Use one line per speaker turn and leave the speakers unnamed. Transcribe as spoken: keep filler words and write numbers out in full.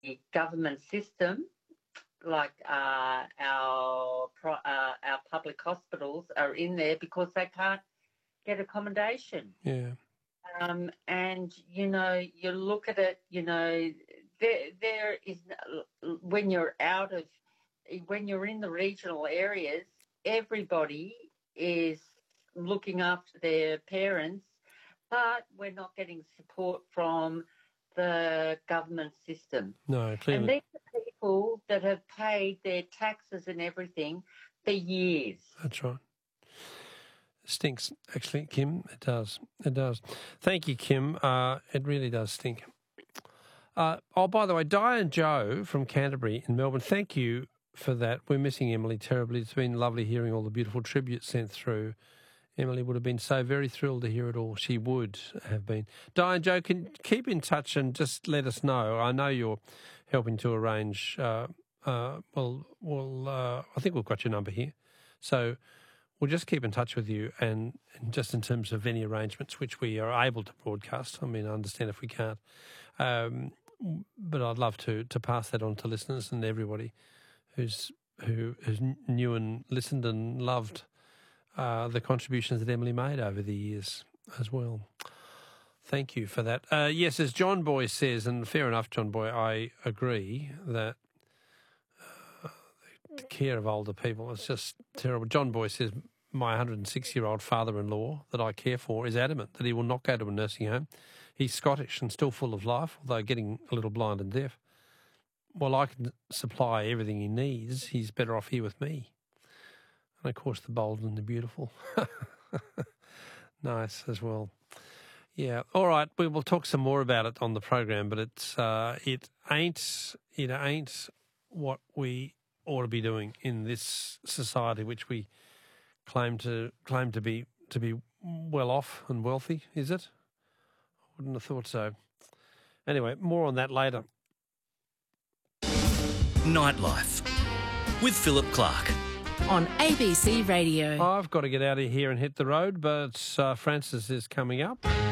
government system, like uh, our pro, uh, our public hospitals, are in there because they can't get accommodation.
Yeah.
Um, and, you know, you look at it, you know, there, there is, when you're out of, when you're in the regional areas, everybody is looking after their parents, but we're not getting support from the government system.
No, clearly.
And these are people that have paid their taxes and everything for years.
That's right. Stinks, actually, Kim. It does. It does. Thank you, Kim. Uh, it really does stink. Uh, oh, by the way, Di and Joe from Canterbury in Melbourne, thank you for that. We're missing Emily terribly. It's been lovely hearing all the beautiful tributes sent through. Emily would have been so very thrilled to hear it all. She would have been. Di and Joe, can keep in touch and just let us know. I know you're helping to arrange, uh, uh, well, well uh, I think we've got your number here. So we'll just keep in touch with you, and, and just in terms of any arrangements which we are able to broadcast. I mean, I understand if we can't. Um, but I'd love to to pass that on to listeners and everybody who's who who's knew and listened and loved uh, the contributions that Emily made over the years as well. Thank you for that. Uh, yes, as John Boy says, and fair enough, John Boy, I agree that uh, the care of older people is just terrible. John Boy says, my one hundred six-year-old father-in-law that I care for is adamant that he will not go to a nursing home. He's Scottish and still full of life, although getting a little blind and deaf. Well, I can supply everything he needs. He's better off here with me. And, of course, the bold and the beautiful. Nice as well. Yeah. All right. We will talk some more about it on the program, but it's uh, it ain't it ain't what we ought to be doing in this society, which we claim to claim to be to be well off and wealthy. Is it? I wouldn't have thought so. Anyway, more on that later.
Nightlife with Philip Clark
on A B C Radio.
I've got to get out of here and hit the road, but uh, Francis is coming up.